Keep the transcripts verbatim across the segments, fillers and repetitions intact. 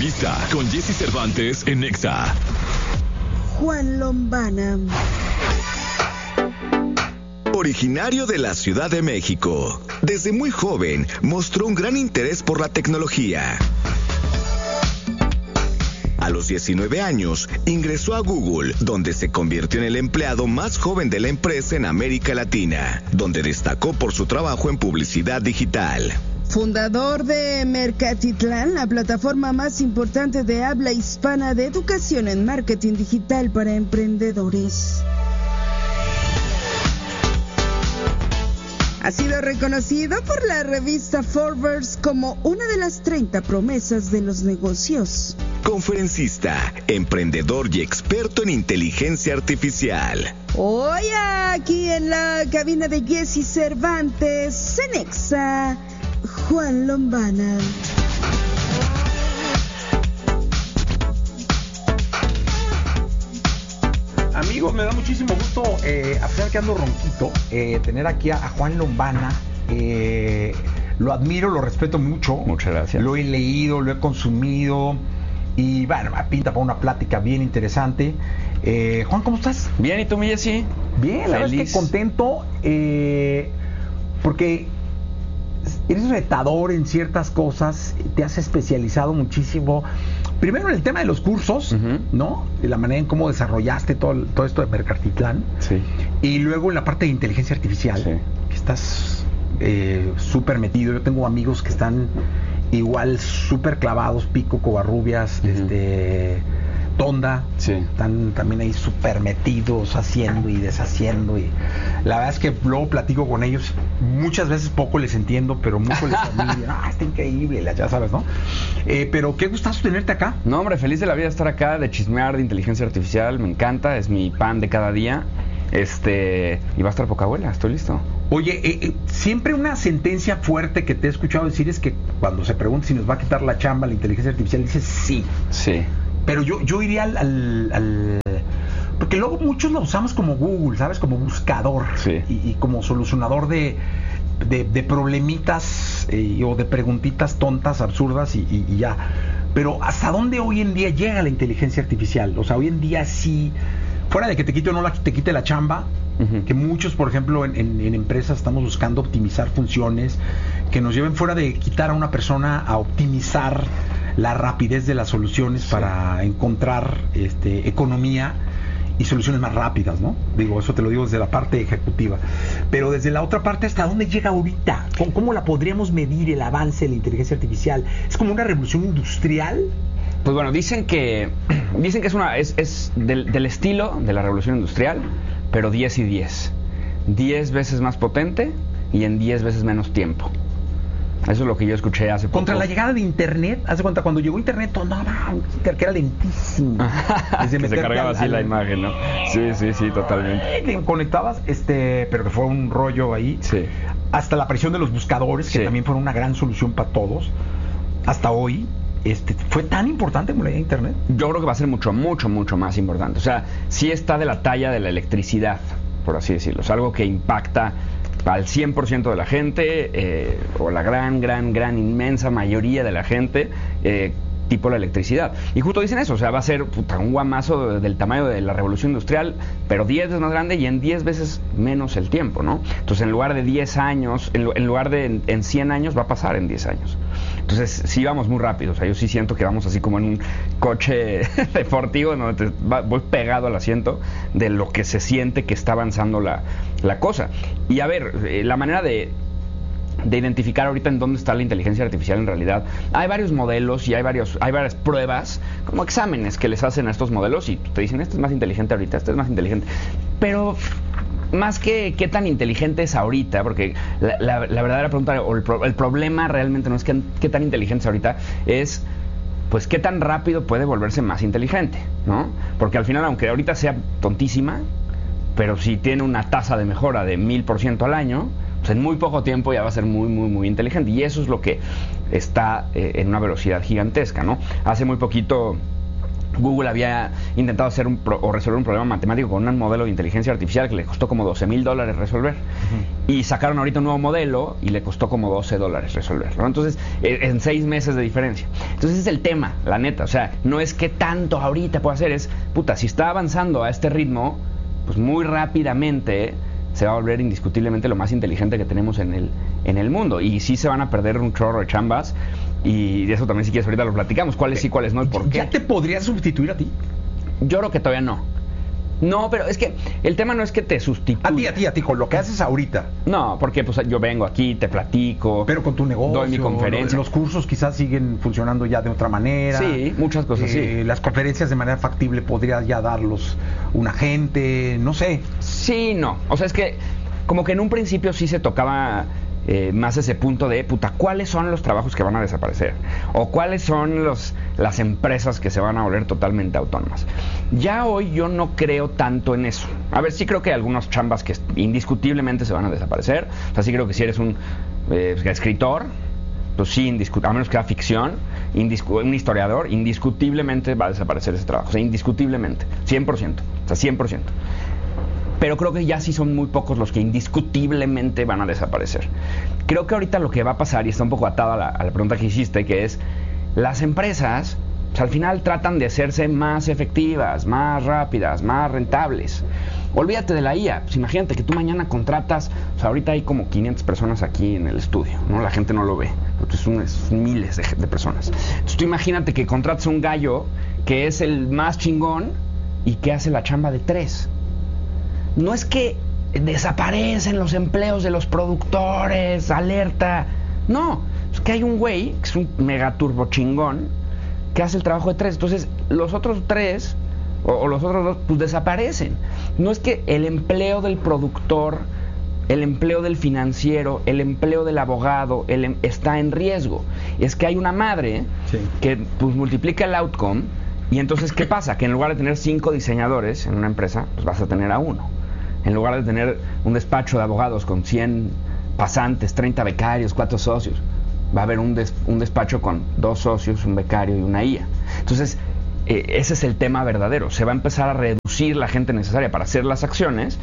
entrevista con Jesse Cervantes en Nexa. Juan Lombana. Originario de la Ciudad de México, desde muy joven mostró un gran interés por la tecnología. A los diecinueve años, ingresó a Google, donde se convirtió en el empleado más joven de la empresa en América Latina, donde destacó por su trabajo en publicidad digital. Fundador de Mercatitlán, la plataforma más importante de habla hispana de educación en marketing digital para emprendedores. Ha sido reconocido por la revista Forbes como una de las treinta promesas de los negocios. Conferencista, emprendedor y experto en inteligencia artificial. Hoy aquí en la cabina de Jesse Cervantes, en Nexa, Juan Lombana. Amigos, me da muchísimo gusto, eh, a pesar que ando ronquito, eh, tener aquí a, a Juan Lombana. Eh, lo admiro, lo respeto mucho. Muchas gracias. Lo he leído, lo he consumido y bueno, me pinta para una plática bien interesante. Eh, Juan, ¿cómo estás? Bien, ¿y tú, mi Jessy? Bien, la verdad es que contento, eh, porque eres retador en ciertas cosas, te has especializado muchísimo. Primero en el tema de los cursos, uh-huh. ¿no? De la manera en cómo desarrollaste todo, todo esto de Mercatitlán. Sí. Y luego en la parte de inteligencia artificial, sí. que estás eh, súper metido. Yo tengo amigos que están igual súper clavados, Pico, Covarrubias, uh-huh. este, Tonda. Sí. Están también ahí súper metidos, haciendo y deshaciendo. Y la verdad es que luego platico con ellos. Muchas veces poco les entiendo, pero mucho les admiro. Ah, está increíble, ya sabes, ¿no? Eh, pero qué gustazo tenerte acá. No, hombre, feliz de la vida estar acá, de chismear de inteligencia artificial. Me encanta, es mi pan de cada día. Este, y va a estar poca abuela, estoy listo. Oye, eh, eh, siempre una sentencia fuerte que te he escuchado decir es que cuando se pregunta si nos va a quitar la chamba la inteligencia artificial, dices sí. Sí. Pero yo, yo iría al, al, al... Porque luego muchos lo usamos como Google, ¿sabes? Como buscador. Sí. Y, y como solucionador de, de, de problemitas eh, o de preguntitas tontas, absurdas y, y, y ya. Pero ¿hasta dónde hoy en día llega la inteligencia artificial? O sea, hoy en día sí, fuera de que te quite o no la, te quite la chamba, uh-huh. que muchos, por ejemplo, en, en, en empresas estamos buscando optimizar funciones que nos lleven fuera de quitar a una persona a optimizar la rapidez de las soluciones, sí. para encontrar este, economía y soluciones más rápidas, ¿no? Digo, eso te lo digo desde la parte ejecutiva. Pero desde la otra parte, ¿hasta dónde llega ahorita? ¿Cómo, cómo la podríamos medir el avance de la inteligencia artificial? ¿Es como una revolución industrial? Pues bueno, dicen que dicen que es una es, es del, del estilo de la revolución industrial, pero diez y diez. diez veces más potente y en diez veces menos tiempo. Eso es lo que yo escuché hace poco. Contra la llegada de internet, hace cuenta, cuando llegó internet, todo no, no, que era lentísimo. Que se cargaba al, así al, la imagen, ¿no? Sí, sí, sí, totalmente. Que conectabas, este, pero que fue un rollo ahí. Sí. Hasta la aparición de los buscadores, que sí. también fueron una gran solución para todos. Hasta hoy, este, ¿fue tan importante como la llegada de internet? Yo creo que va a ser mucho, mucho, mucho más importante. O sea, sí está de la talla de la electricidad, por así decirlo. Es algo que impacta al cien por ciento de la gente, eh, o la gran, gran, gran, inmensa mayoría de la gente, eh, tipo la electricidad. Y justo dicen eso, o sea, va a ser puta, un guamazo del tamaño de la revolución industrial, pero diez veces más grande y en diez veces menos el tiempo, ¿no? Entonces, en lugar de diez años, en, en lugar de en, en cien años, va a pasar en diez años. Entonces, sí vamos muy rápido. O sea, yo sí siento que vamos así como en un coche deportivo, donde te va, voy pegado al asiento de lo que se siente que está avanzando la, la cosa. Y a ver, eh, la manera de... de identificar ahorita en dónde está la inteligencia artificial en realidad. Hay varios modelos y hay varios, hay varias pruebas, como exámenes que les hacen a estos modelos y te dicen, este es más inteligente ahorita, este es más inteligente. Pero más que qué tan inteligente es ahorita, porque la, la, la verdadera pregunta o el, pro, el problema realmente no es qué, qué tan inteligente es ahorita, es pues qué tan rápido puede volverse más inteligente, ¿no? Porque al final, aunque ahorita sea tontísima, pero si tiene una tasa de mejora de mil por ciento al año, pues en muy poco tiempo ya va a ser muy, muy, muy inteligente. Y eso es lo que está eh, en una velocidad gigantesca, ¿no? Hace muy poquito Google había intentado hacer un pro, o resolver un problema matemático con un modelo de inteligencia artificial que le costó como doce mil dólares resolver. Uh-huh. Y sacaron ahorita un nuevo modelo y le costó como doce dólares resolverlo, ¿no? Entonces, en seis meses de diferencia. Entonces, ese es el tema, la neta. O sea, no es que tanto ahorita pueda hacer, es, puta, si está avanzando a este ritmo, pues muy rápidamente se va a volver indiscutiblemente lo más inteligente que tenemos en el, en el mundo. Y sí se van a perder un chorro de chambas. Y de eso también, si quieres, ahorita lo platicamos. ¿Cuáles sí, cuáles no y por qué? ¿Ya te podría sustituir a ti? Yo creo que todavía no. No, pero es que el tema no es que te sustituya. A ti, a ti, a ti, con lo que haces ahorita. No, porque pues yo vengo aquí, te platico. Pero con tu negocio. Doy mi conferencia. Los cursos quizás siguen funcionando ya de otra manera. Sí, muchas cosas, eh, sí. Las conferencias de manera factible podría ya darlos un agente, no sé. Sí, no. O sea, es que como que en un principio sí se tocaba... Eh, más ese punto de, puta, ¿cuáles son los trabajos que van a desaparecer? O ¿cuáles son los, las empresas que se van a volver totalmente autónomas? Ya hoy yo no creo tanto en eso. A ver, sí creo que hay algunos chambas que indiscutiblemente se van a desaparecer. O sea, sí creo que si eres un eh, escritor, pues sí, indiscut- a menos que haga ficción, indiscu- un historiador, indiscutiblemente va a desaparecer ese trabajo. O sea, indiscutiblemente, cien por ciento. O sea, cien por ciento. Pero creo que ya sí son muy pocos los que indiscutiblemente van a desaparecer. Creo que ahorita lo que va a pasar, y está un poco atado a la, a la pregunta que hiciste, que es, las empresas, pues al final tratan de hacerse más efectivas, más rápidas, más rentables. Olvídate de la I A. Pues imagínate que tú mañana contratas, o sea, ahorita hay como quinientas personas aquí en el estudio, ¿no? La gente no lo ve, entonces son, son miles de, de personas. Entonces tú imagínate que contratas un gallo que es el más chingón y que hace la chamba de tres. No es que desaparecen los empleos de los productores, alerta. No, es que hay un güey, que es un mega turbo chingón, que hace el trabajo de tres. Entonces, los otros tres, o, o los otros dos, pues desaparecen. No es que el empleo del productor, el empleo del financiero, el empleo del abogado, el em- está en riesgo. Es que hay una madre sí. que pues multiplica el outcome. Y entonces, ¿qué pasa? Que en lugar de tener cinco diseñadores en una empresa, pues vas a tener a uno. En lugar de tener un despacho de abogados con cien pasantes, treinta becarios, cuatro socios, va a haber un, des, un despacho con dos socios, un becario y una I A. Entonces, eh, ese es el tema verdadero. Se va a empezar a reducir la gente necesaria para hacer las acciones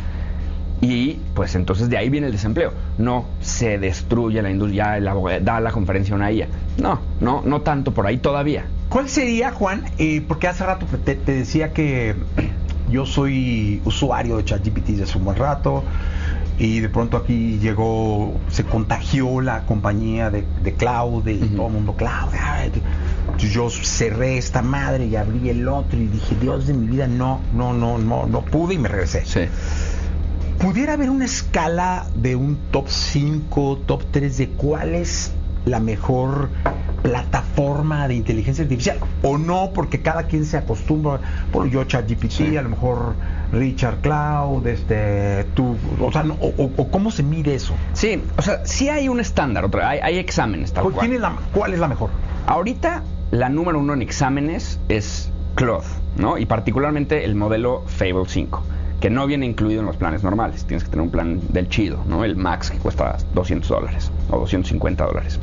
y, pues, entonces de ahí viene el desempleo. No se destruye la industria, el abogado da la conferencia a una I A. No, no, no tanto por ahí todavía. ¿Cuál sería, Juan? Eh, porque hace rato te, te decía que yo soy usuario de ChatGPT desde hace un buen rato y de pronto aquí llegó, se contagió la compañía de, de cloud y uh-huh. todo el mundo cloud. Entonces yo cerré esta madre y abrí el otro y dije, Dios de mi vida, no, no, no, no, no pude y me regresé. Sí. ¿Pudiera haber una escala de un top cinco, top tres de cuál es la mejor plataforma de inteligencia artificial? O no, porque cada quien se acostumbra. Por yo ChatGPT, sí. a lo mejor Richard Cloud, este, tú, o sea, no, o, o cómo se mide eso. Sí, o sea, sí hay un estándar, otra, hay, hay exámenes tal cual. Es la, ¿Cuál es la mejor? Ahorita la número uno en exámenes es Claude, ¿no? Y particularmente el modelo Fable cinco, que no viene incluido en los planes normales. Tienes que tener un plan del chido, ¿no? El Max, que cuesta doscientos dólares o doscientos cincuenta dólares.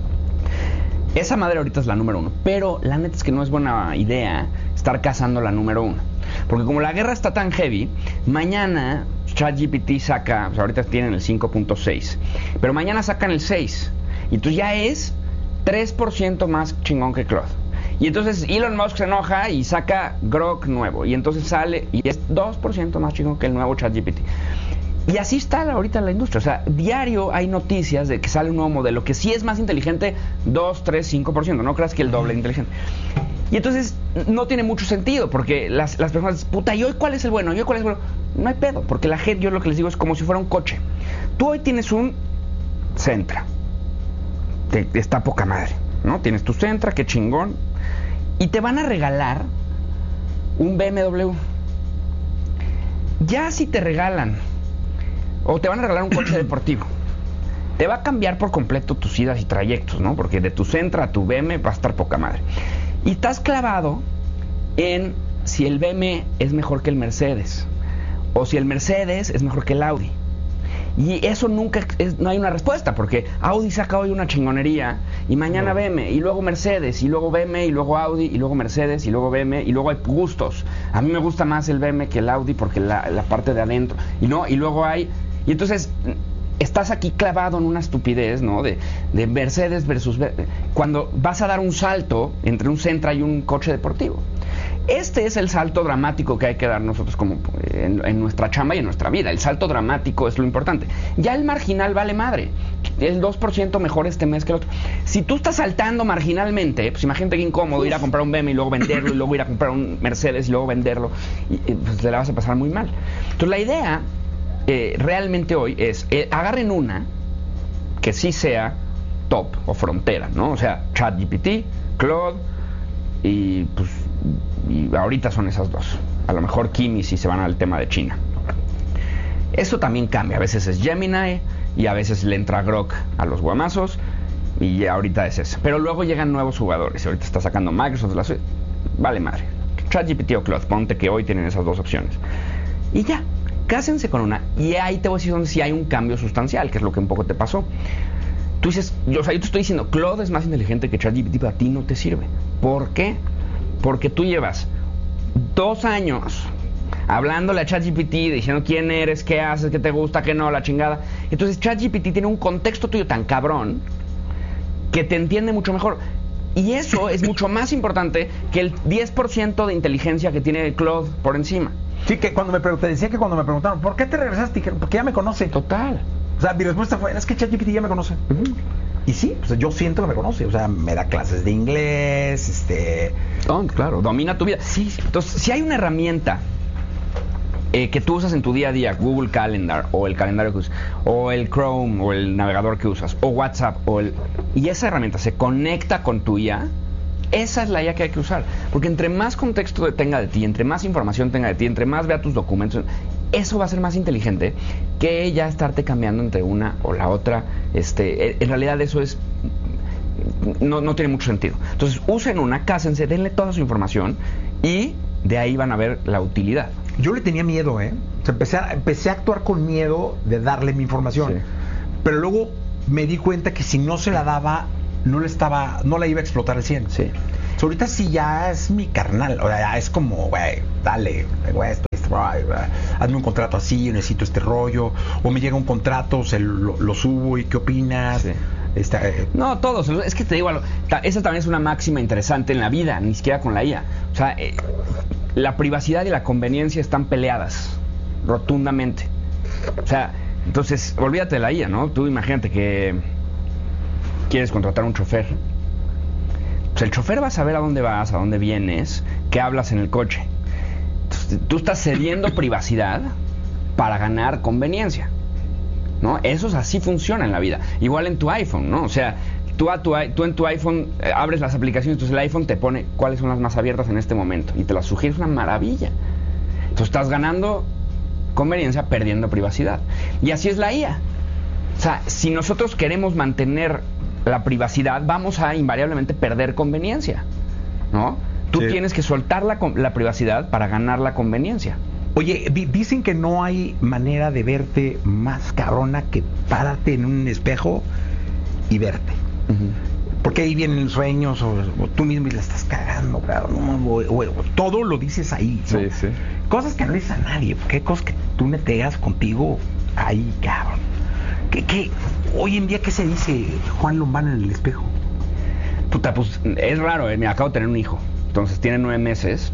Esa madre ahorita es la número uno, pero la neta es que no es buena idea estar cazando la número uno, porque como la guerra está tan heavy, mañana ChatGPT saca, o sea, ahorita tienen el cinco punto seis, pero mañana sacan el seis, y entonces ya es tres por ciento más chingón que Claude. Y entonces Elon Musk se enoja y saca Grok nuevo, y entonces sale y es dos por ciento más chingón que el nuevo ChatGPT. Y así está ahorita la industria. O sea, diario hay noticias de que sale un nuevo modelo que sí es más inteligente, dos, tres, cinco por ciento. No creas que el doble inteligente. Y entonces no tiene mucho sentido, porque las, las personas, puta, ¿y hoy cuál es el bueno? ¿Y hoy cuál es el bueno? No hay pedo, porque la gente, yo lo que les digo es como si fuera un coche. Tú hoy tienes un Sentra. Te, está poca madre, ¿no? Tienes tu Sentra, qué chingón. Y te van a regalar un B M W. Ya si te regalan o te van a regalar un coche deportivo, te va a cambiar por completo tus idas y trayectos, ¿no? Porque de tu Sentra a tu B M va a estar poca madre. Y estás clavado en si el B M es mejor que el Mercedes, o si el Mercedes es mejor que el Audi. Y eso nunca, es, no hay una respuesta, porque Audi saca hoy una chingonería, y mañana no. B M, y luego Mercedes, y luego B M, y luego Audi, y luego Mercedes, y luego B M, y luego hay gustos. A mí me gusta más el B M que el Audi, porque la, la parte de adentro, y no, y luego hay, y entonces estás aquí clavado en una estupidez, ¿no? De, de Mercedes versus, cuando vas a dar un salto entre un Sentra y un coche deportivo. Este es el salto dramático que hay que dar nosotros como en, en nuestra chamba y en nuestra vida. El salto dramático es lo importante. Ya el marginal vale madre. El dos por ciento mejor este mes que el otro. Si tú estás saltando marginalmente, pues imagínate que incómodo ir a comprar un B M y luego venderlo, y luego ir a comprar un Mercedes y luego venderlo, y, y pues te la vas a pasar muy mal. Entonces la idea eh, realmente hoy es, eh, agarren una que sí sea top o frontera, ¿no? O sea, ChatGPT, Claude, y pues y ahorita son esas dos. A lo mejor Kimi si se van al tema de China. Eso también cambia. A veces es Gemini y a veces le entra Grok a los guamazos, y ahorita es eso. Pero luego llegan nuevos jugadores. Ahorita está sacando Microsoft la suite. Vale madre. ChatGPT o Claude, ponte que hoy tienen esas dos opciones. Y ya, cásense con una. Y ahí te voy a decir donde sí hay un cambio sustancial, que es lo que un poco te pasó. Tú dices, yo, o sea, yo te estoy diciendo, Claude es más inteligente que ChatGPT, pero a ti no te sirve. ¿Por qué? Porque tú llevas dos años hablándole a ChatGPT, diciendo quién eres, qué haces, qué te gusta, qué no, la chingada. Entonces ChatGPT tiene un contexto tuyo tan cabrón que te entiende mucho mejor. Y eso es mucho más importante que el diez por ciento de inteligencia que tiene Claude por encima. Sí, que cuando me pregunté, decía que cuando me preguntaron, ¿por qué te regresaste? Dijeron, porque ya me conoce. Total. O sea, mi respuesta fue, es que ChatGPT ya me conoce. Uh-huh. Y sí, pues yo siento que me conoce, o sea, me da clases de inglés, este... Oh, claro, domina tu vida. Sí, entonces, si hay una herramienta eh, que tú usas en tu día a día, Google Calendar, o el calendario que usas, o el Chrome, o el navegador que usas, o WhatsApp, o el... y esa herramienta se conecta con tu I A, esa es la I A que hay que usar. Porque entre más contexto tenga de ti, entre más información tenga de ti, entre más vea tus documentos, eso va a ser más inteligente que ya estarte cambiando entre una o la otra. Este, en realidad eso es no, no tiene mucho sentido. Entonces usen una, cásense, denle toda su información y de ahí van a ver la utilidad. Yo le tenía miedo, ¿eh? O sea, empecé, a, empecé a actuar con miedo de darle mi información. Sí. Pero luego me di cuenta que si no se la daba, no le estaba, no la iba a explotar al cien. Sí. O sea, ahorita sí ya es mi carnal. O sea, ya es como, güey, dale, güey, esto. Hazme un contrato así, yo necesito este rollo, o me llega un contrato, se lo, lo subo y ¿qué opinas? Sí. Esta, eh. No, todos, es que te digo, esa también es una máxima interesante en la vida, ni siquiera con la I A. O sea, eh, la privacidad y la conveniencia están peleadas rotundamente. O sea, entonces, olvídate de la I A, ¿no? Tú imagínate que quieres contratar un chofer. Pues el chofer va a saber a dónde vas, a dónde vienes, qué hablas en el coche. Tú estás cediendo privacidad para ganar conveniencia, ¿no? Eso es así funciona en la vida. Igual en tu iPhone, ¿no? O sea, tú, a tu, tú en tu iPhone eh, abres las aplicaciones, entonces el iPhone te pone cuáles son las más abiertas en este momento y te las sugiere, es una maravilla. Entonces estás ganando conveniencia perdiendo privacidad. Y así es la I A. O sea, si nosotros queremos mantener la privacidad, vamos a invariablemente perder conveniencia, ¿no? Tú sí. tienes que soltar la, la privacidad para ganar la conveniencia. Oye, di, dicen que no hay manera de verte más cabrona que párate en un espejo y verte. Uh-huh. Porque ahí vienen sueños o, o tú mismo y la estás cagando, claro, no, o, o, o, todo lo dices ahí, ¿no? Sí, sí. Cosas que no dices a nadie, porque hay cosas que tú meteas contigo ahí, cabrón. ¿Qué, qué? Hoy en día, ¿qué se dice Juan Lombana en el espejo? Puta, pues es raro, eh. Me acabo de tener un hijo. Entonces tiene nueve meses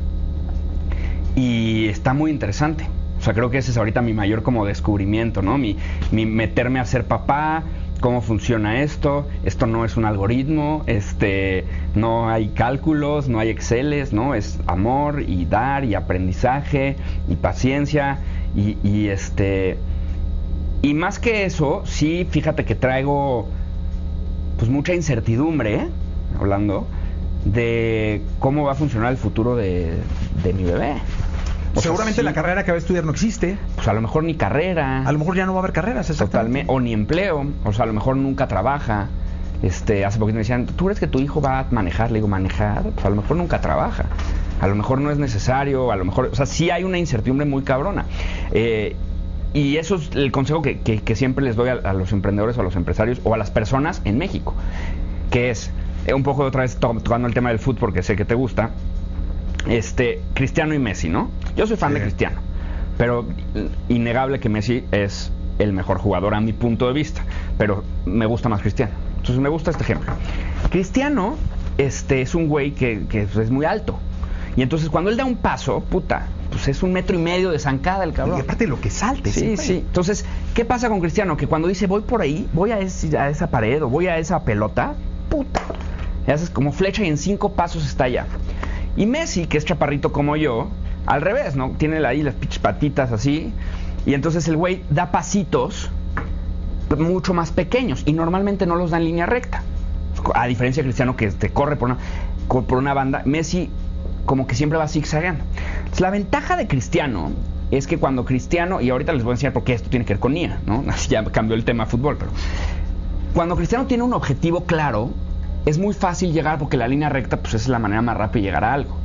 y está muy interesante. O sea, creo que ese es ahorita mi mayor como descubrimiento, ¿no? Mi, mi meterme a ser papá, cómo funciona esto. Esto no es un algoritmo, este, no hay cálculos, no hay exceles, ¿no? Es amor y dar y aprendizaje y paciencia y, y este y más que eso, sí, fíjate que traigo pues mucha incertidumbre, ¿eh? Hablando de cómo va a funcionar el futuro de, de mi bebé. O Seguramente sea, sí, la carrera que va a estudiar no existe. Pues a lo mejor ni carrera. A lo mejor ya no va a haber carreras, totalmente. O ni empleo. O sea, a lo mejor nunca trabaja. Este, hace poquito me decían, ¿tú crees que tu hijo va a manejar? Le digo, ¿manejar? Pues a lo mejor nunca trabaja. A lo mejor no es necesario. A lo mejor, o sea, sí hay una incertidumbre muy cabrona. Eh, y eso es el consejo que, que, que siempre les doy a, a los emprendedores o a los empresarios o a las personas en México, que es, eh, un poco otra vez to tocando el tema del fútbol, porque sé que te gusta, este, Cristiano y Messi, ¿no? Yo soy fan sí. de Cristiano, pero innegable que Messi es el mejor jugador a mi punto de vista, pero me gusta más Cristiano. Entonces me gusta este ejemplo. Cristiano este, es un güey que, que es muy alto, y entonces cuando él da un paso, puta, pues es un metro y medio de zancada el cabrón. Y aparte lo que salte. Sí, sí. Entonces, ¿qué pasa con Cristiano? Que cuando dice voy por ahí, voy a, ese, a esa pared o voy a esa pelota, puta, le haces como flecha y en cinco pasos está allá. Y Messi, que es chaparrito como yo, al revés, ¿no? Tiene ahí las pinches patitas así, y entonces el güey da pasitos mucho más pequeños y normalmente no los da en línea recta. A diferencia de Cristiano, que te corre por una, por una banda, Messi como que siempre va zigzagueando. Entonces, la ventaja de Cristiano es que cuando Cristiano, y ahorita les voy a enseñar por qué esto tiene que ver con I A, ¿no? Así ya cambió el tema de fútbol, pero cuando Cristiano tiene un objetivo claro, es muy fácil llegar porque la línea recta pues es la manera más rápida de llegar a algo.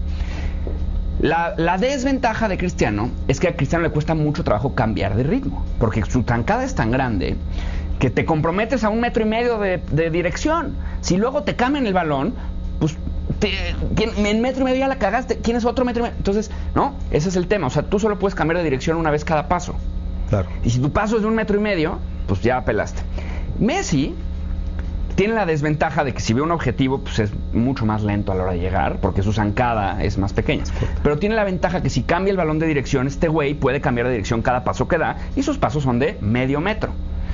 La, la desventaja de Cristiano es que a Cristiano le cuesta mucho trabajo cambiar de ritmo, porque su zancada es tan grande que te comprometes a un metro y medio de, de dirección. Si luego te cambian el balón, pues te, en metro y medio ya la cagaste, tienes otro metro y medio. Entonces, ¿no? Ese es el tema. O sea, tú solo puedes cambiar de dirección una vez cada paso. Claro. Y si tu paso es de un metro y medio, pues ya pelaste. Messi tiene la desventaja de que si ve un objetivo, pues es mucho más lento a la hora de llegar, porque su zancada es más pequeña. Pero tiene la ventaja que si cambia el balón de dirección, este güey puede cambiar de dirección cada paso que da, y sus pasos son de medio metro.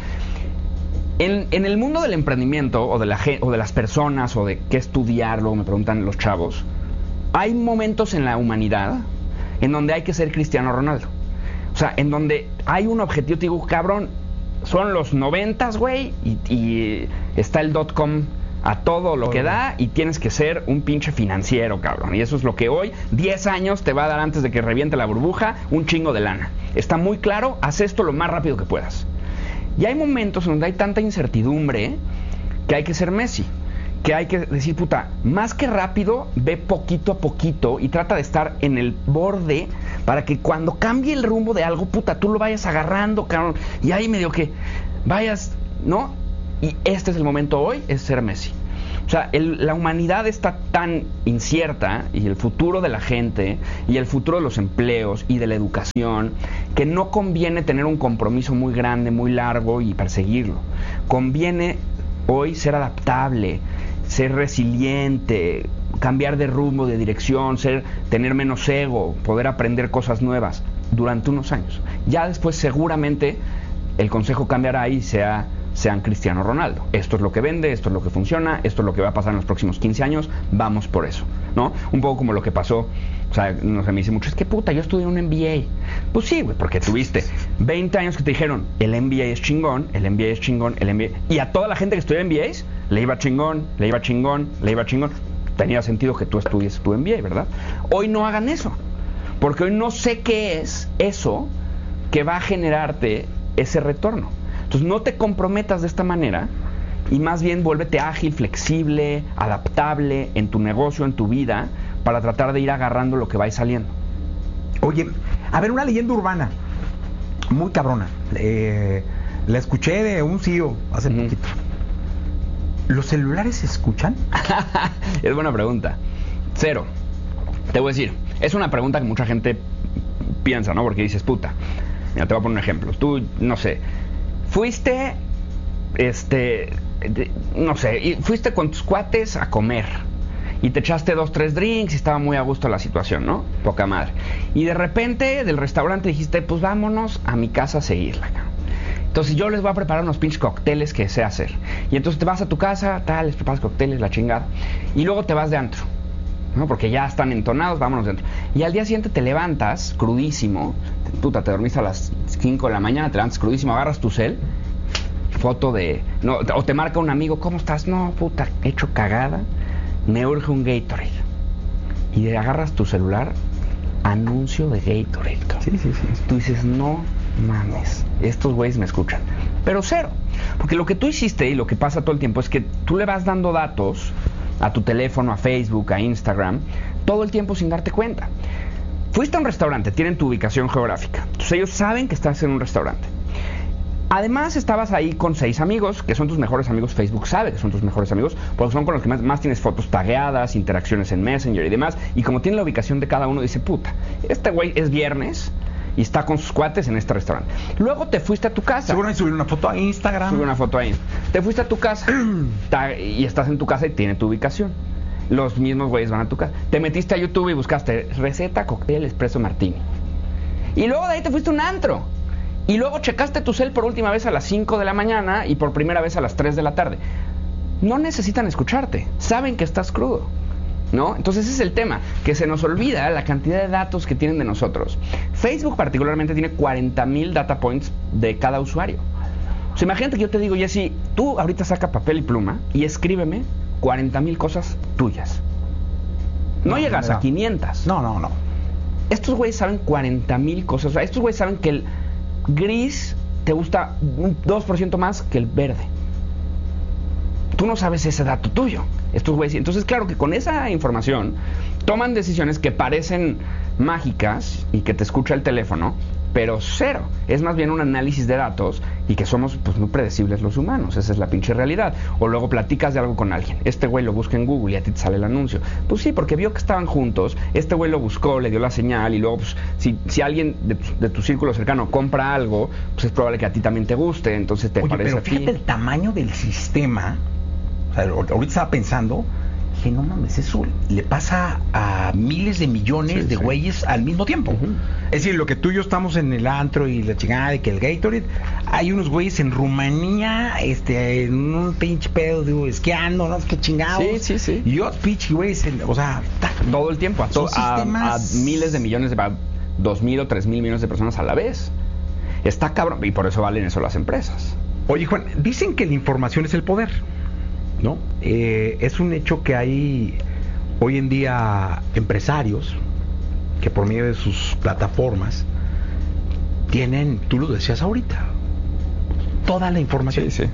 En, en el mundo del emprendimiento o de, la, o de las personas o de qué estudiar, luego me preguntan los chavos, hay momentos en la humanidad en donde hay que ser Cristiano Ronaldo. O sea, en donde hay un objetivo, te digo, cabrón, son los noventas, güey, y, y está el dot com a todo lo que da y tienes que ser un pinche financiero, cabrón. Y eso es lo que hoy, diez años, te va a dar antes de que reviente la burbuja, un chingo de lana. Está muy claro, haz esto lo más rápido que puedas. Y hay momentos donde hay tanta incertidumbre que hay que ser Messi, que hay que decir, puta, más que rápido, ve poquito a poquito y trata de estar en el borde para que cuando cambie el rumbo de algo, puta, tú lo vayas agarrando, cabrón, y ahí medio que vayas, ¿no? Y este es el momento hoy, es ser Messi. O sea, el, la humanidad está tan incierta, y el futuro de la gente, y el futuro de los empleos, y de la educación, que no conviene tener un compromiso muy grande, muy largo, y perseguirlo. Conviene hoy ser adaptable, ser resiliente, cambiar de rumbo, de dirección, ser, tener menos ego, poder aprender cosas nuevas durante unos años. Ya después seguramente el consejo cambiará y sea... sean Cristiano Ronaldo. Esto es lo que vende, esto es lo que funciona, esto es lo que va a pasar en los próximos quince años, vamos por eso, ¿no? Un poco como lo que pasó, o sea, no sé, me dice mucho, es que puta, yo estudié un M B A. Pues sí, güey, porque tuviste veinte años que te dijeron, el M B A es chingón, el M B A es chingón, el M B A... Y a toda la gente que estudia M B As, le iba chingón, le iba chingón, le iba chingón. Tenía sentido que tú estudies tu M B A, ¿verdad? Hoy no hagan eso, porque hoy no sé qué es eso que va a generarte ese retorno. Entonces no te comprometas de esta manera y más bien vuélvete ágil, flexible, adaptable en tu negocio, en tu vida, para tratar de ir agarrando lo que va saliendo. Oye, a ver, una leyenda urbana muy cabrona. Eh, la escuché de un C E O hace uh-huh. poquito. ¿Los celulares se escuchan? Es buena pregunta. Cero. Te voy a decir, es una pregunta que mucha gente piensa, ¿no? Porque dices, puta, mira, te voy a poner un ejemplo. Tú, no sé... Fuiste, este, de, no sé, y fuiste con tus cuates a comer y te echaste dos, tres drinks y estaba muy a gusto la situación, ¿no? Poca madre. Y de repente del restaurante dijiste, pues vámonos a mi casa a seguirla. Entonces yo les voy a preparar unos pinches cócteles que sé hacer. Y entonces te vas a tu casa, tal, les preparas cócteles, la chingada. Y luego te vas de antro, ¿no? Porque ya están entonados, vámonos de antro. Y al día siguiente te levantas crudísimo, puta, te dormiste a las cinco de la mañana, te levantas crudísimo, agarras tu cel, foto de... No, o te marca un amigo, ¿cómo estás? No, puta, he hecho cagada, me urge un Gatorade. Y agarras tu celular, anuncio de Gatorade. Sí, sí, sí. Tú dices, no mames, estos güeyes me escuchan. Pero cero, porque lo que tú hiciste y lo que pasa todo el tiempo es que tú le vas dando datos a tu teléfono, a Facebook, a Instagram, todo el tiempo sin darte cuenta. Fuiste a un restaurante, tienen tu ubicación geográfica. Entonces ellos saben que estás en un restaurante. Además, estabas ahí con seis amigos, que son tus mejores amigos. Facebook sabe que son tus mejores amigos, porque son con los que más, más tienes fotos tagueadas, interacciones en Messenger y demás. Y como tiene la ubicación de cada uno, dice, puta, este güey es viernes y está con sus cuates en este restaurante. Luego te fuiste a tu casa. Seguramente subir una foto a Instagram. Subir una foto ahí. Te fuiste a tu casa y estás en tu casa y tiene tu ubicación. Los mismos güeyes van a tu casa. Te metiste a YouTube y buscaste receta cóctel espresso martini. Y luego de ahí te fuiste a un antro. Y luego checaste tu cel por última vez a las cinco de la mañana y por primera vez a las tres de la tarde. No necesitan escucharte, saben que estás crudo, ¿no? Entonces ese es el tema, que se nos olvida la cantidad de datos que tienen de nosotros. Facebook particularmente tiene cuarenta mil data points de cada usuario. O sea, imagínate que yo te digo, Jesse, tú ahorita saca papel y pluma y escríbeme cuarenta mil cosas tuyas. No, no llegas no, no. a quinientas. No, no, no. Estos güeyes saben cuarenta mil cosas. O sea, estos güeyes saben que el gris te gusta un dos por ciento más que el verde. Tú no sabes ese dato tuyo. Estos güeyes. Entonces, claro que con esa información toman decisiones que parecen mágicas y que te escucha el teléfono, pero cero. Es más bien un análisis de datos y que somos pues muy predecibles los humanos. Esa es la pinche realidad. O luego platicas de algo con alguien. Este güey lo busca en Google y a ti te sale el anuncio. Pues sí, porque vio que estaban juntos. Este güey lo buscó, le dio la señal y luego pues, si, si alguien de, de tu círculo cercano compra algo, pues es probable que a ti también te guste. Entonces te Oye, parece pero a ti. Fíjate el tamaño del sistema. O sea, ahorita estaba pensando que no mames, eso le pasa a miles de millones sí, de sí. güeyes al mismo tiempo. Uh-huh. Es decir, lo que tú y yo estamos en el antro y la chingada de que el Gatorade, hay unos güeyes en Rumanía, este, en un pinche pedo, digo, esquiando, no sé qué chingados. Sí, sí, sí. Y otros pinche güeyes, en, o sea, ta, todo el tiempo, a, to- a, a miles de millones, de, a dos mil o tres mil millones de personas a la vez. Está cabrón, y por eso valen eso las empresas. Oye, Juan, dicen que la información es el poder, ¿no? Eh, es un hecho que hay hoy en día empresarios que por medio de sus plataformas tienen, tú lo decías ahorita, toda la información. Sí, sí.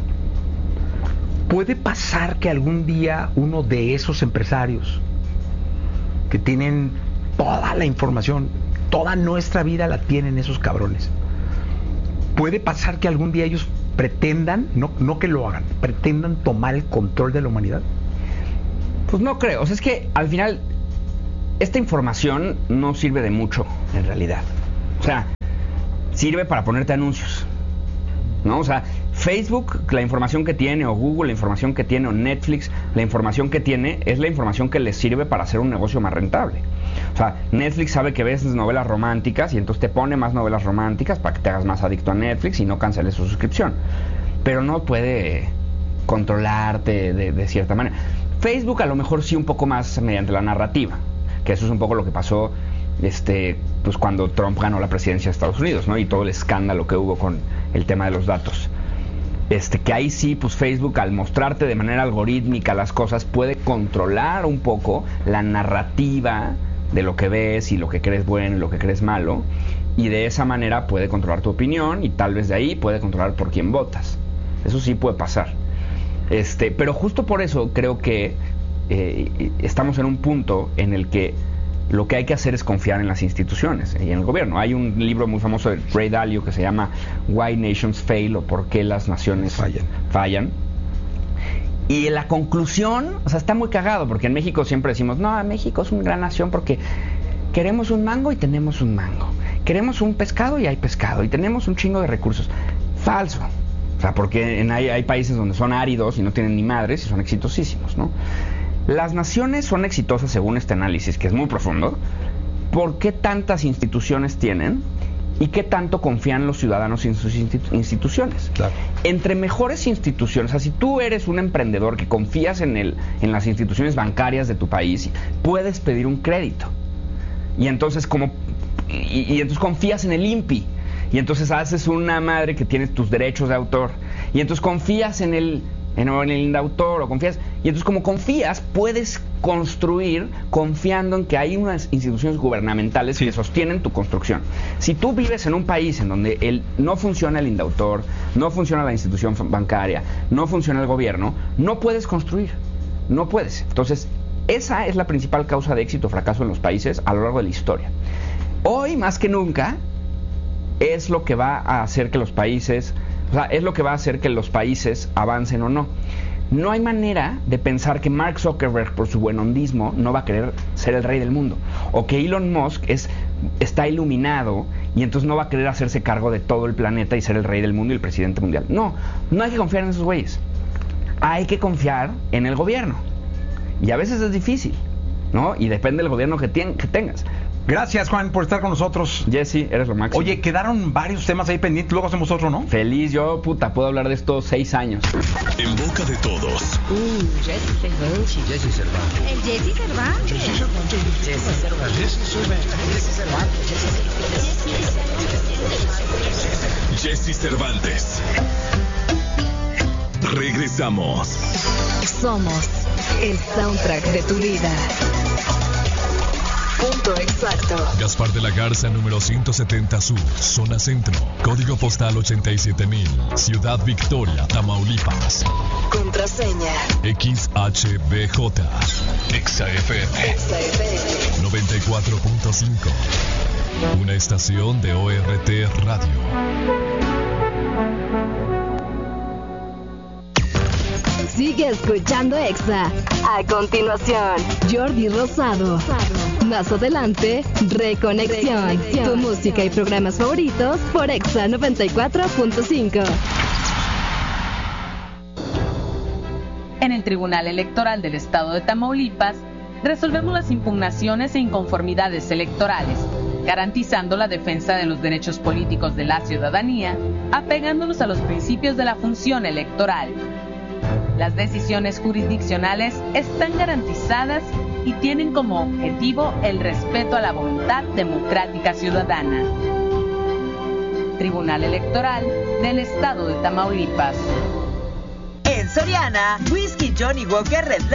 ¿Puede pasar que algún día uno de esos empresarios que tienen toda la información, toda nuestra vida la tienen esos cabrones, puede pasar que algún día ellos pretendan, no, no que lo hagan, pretendan tomar el control de la humanidad? Pues no creo, o sea, es que al final esta información no sirve de mucho en realidad. O sea, sirve para ponerte anuncios, ¿no? O sea, Facebook, la información que tiene, o Google, la información que tiene, o Netflix, la información que tiene, es la información que les sirve para hacer un negocio más rentable. O sea, Netflix sabe que ves novelas románticas y entonces te pone más novelas románticas para que te hagas más adicto a Netflix y no canceles su suscripción. Pero no puede controlarte de, de cierta manera. Facebook a lo mejor sí un poco más mediante la narrativa, que eso es un poco lo que pasó este pues cuando Trump ganó la presidencia de Estados Unidos, ¿no? Y todo el escándalo que hubo con el tema de los datos. Este, que ahí sí, pues Facebook, al mostrarte de manera algorítmica las cosas, puede controlar un poco la narrativa de lo que ves y lo que crees bueno y lo que crees malo, y de esa manera puede controlar tu opinión y tal vez de ahí puede controlar por quién votas. Eso sí puede pasar. Este, pero justo por eso creo que eh, estamos en un punto en el que lo que hay que hacer es confiar en las instituciones y en el gobierno. Hay un libro muy famoso de Ray Dalio que se llama Why Nations Fail, o por qué las naciones fallan. fallan. Y la conclusión, o sea, está muy cagado, porque en México siempre decimos, no, México es una gran nación porque queremos un mango y tenemos un mango. Queremos un pescado y hay pescado. Y tenemos un chingo de recursos. Falso. O sea, porque en hay, hay países donde son áridos y no tienen ni madres y son exitosísimos, ¿no? Las naciones son exitosas según este análisis, que es muy profundo, por qué tantas instituciones tienen y qué tanto confían los ciudadanos en sus institu- instituciones. Claro. Entre mejores instituciones, o sea, si tú eres un emprendedor que confías en, el, en las instituciones bancarias de tu país, puedes pedir un crédito. Y entonces, como, y, y entonces confías en el I N P I. Y entonces haces una madre que tiene tus derechos de autor. Y entonces confías en el, en, en el indautor, o confías. Y entonces, como confías, puedes construir confiando en que hay unas instituciones gubernamentales sí. que sostienen tu construcción. Si tú vives en un país en donde el, no funciona el indautor, no funciona la institución bancaria, no funciona el gobierno, no puedes construir. No puedes. Entonces, esa es la principal causa de éxito o fracaso en los países a lo largo de la historia. Hoy, más que nunca, es lo que va a hacer que los países, o sea, es lo que va a hacer que los países avancen o no. No hay manera de pensar que Mark Zuckerberg, por su buenondismo, no va a querer ser el rey del mundo. O que Elon Musk es, está iluminado y entonces no va a querer hacerse cargo de todo el planeta y ser el rey del mundo y el presidente mundial. No, no hay que confiar en esos güeyes. Hay que confiar en el gobierno. Y a veces es difícil, ¿no? Y depende del gobierno que, tien, que tengas. Gracias, Juan, por estar con nosotros. Jesse, eres lo máximo. Oye, quedaron varios temas ahí pendientes, luego hacemos otro, ¿no? Feliz, yo, puta, puedo hablar de esto seis años. En boca de todos. Uh, Jesse Cervantes. Jesse Cervantes. El Jesse Cervantes. Jesse Cervantes. Jesse Cervantes. Jesse Cervantes. Jesse Cervantes. Regresamos. Somos el soundtrack de tu vida. Punto exacto. Gaspar de la Garza, número ciento setenta Sur, zona centro, código postal ochenta y siete mil, Ciudad Victoria, Tamaulipas. Contraseña X H B J, Exa F M, Exa F M noventa y cuatro punto cinco, una estación de O R T Radio. Sigue escuchando Exa. A continuación, Jordi Rosado. Más adelante, Reconexión. Tu música y programas favoritos por Exa noventa y cuatro punto cinco. En el Tribunal Electoral del Estado de Tamaulipas, resolvemos las impugnaciones e inconformidades electorales, garantizando la defensa de los derechos políticos de la ciudadanía, apegándonos a los principios de la función electoral. Las decisiones jurisdiccionales están garantizadas y tienen como objetivo el respeto a la voluntad democrática ciudadana. Tribunal Electoral del Estado de Tamaulipas. En Soriana, Whisky Johnny Walker Red